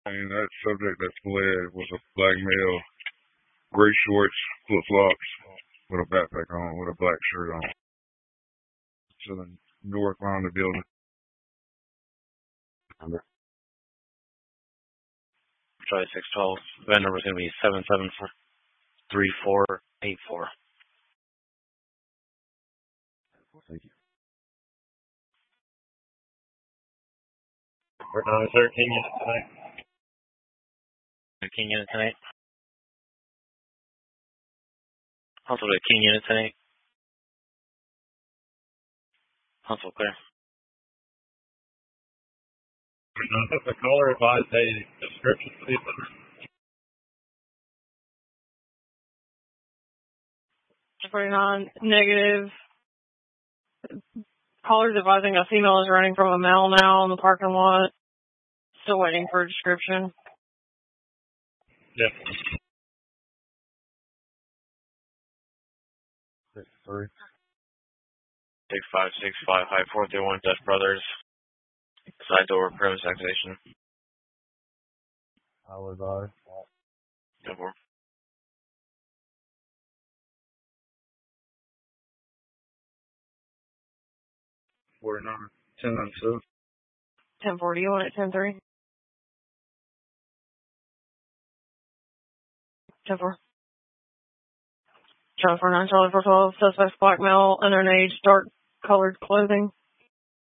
And that subject that fled was a black male, gray shorts, flip flops, with a backpack on, with a black shirt on. To the north line of the building. Number. Charlie 612. Van number is going to be 7743484. Thank you. We're down to 13 units tonight. 13 units tonight. Also 18 units tonight. Also clear. The caller advised a description, please. Negative. Caller's advising a female is running from a male now in the parking lot. Still waiting for a description. Yep. 6-3. 6565 High 431 Dutch Brothers. Side door premise activation. I'll advise. 10-4. 49. 10-2. 1040, you want it 10-3? 10-4. Charlie 49, Charlie 412, suspects black male, underage, dark colored clothing.